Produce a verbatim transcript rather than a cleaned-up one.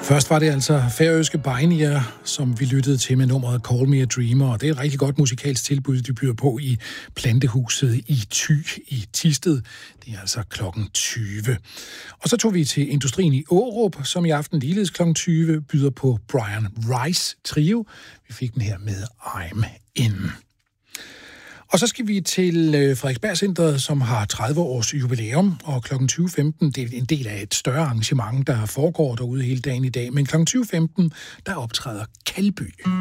Først var det altså færøske Beinir, som vi lyttede til med nummeret Call Me a Dreamer, og det er et rigtig godt musikalsk tilbud, de byder på i Plantehuset i Thy i Thisted. Det er altså klokken tyve. Og så tog vi til Industrien i Aarup, som i aften ligeledes klokken tyve byder på Brian Rice Trio. Vi fik den her med I'm In. Og så skal vi til Frederiksberg-centret, som har tredive års jubilæum, og klokken tyve femten, det er en del af et større arrangement, der foregår derude hele dagen i dag, men klokken tyve femten, der optræder Kalby.